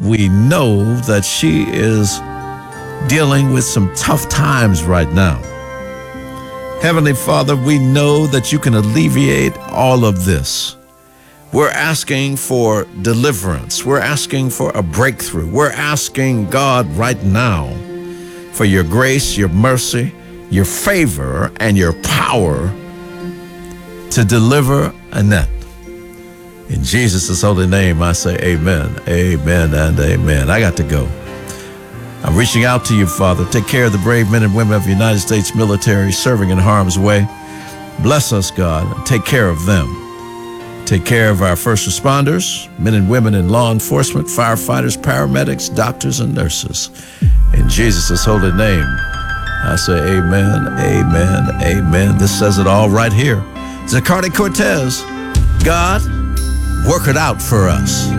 we know that she is dealing with some tough times right now. Heavenly Father, we know that you can alleviate all of this. We're asking for deliverance. We're asking for a breakthrough. We're asking God right now for your grace, your mercy, your favor, and your power to deliver Annette. In Jesus' holy name, I say amen, amen, and amen. I got to go. I'm reaching out to you, Father. Take care of the brave men and women of the United States military serving in harm's way. Bless us, God, and take care of them. Take care of our first responders, men and women in law enforcement, firefighters, paramedics, doctors, and nurses. In Jesus' holy name, I say amen, amen, amen. This says it all right here. Zacardi Cortez, God, work it out for us.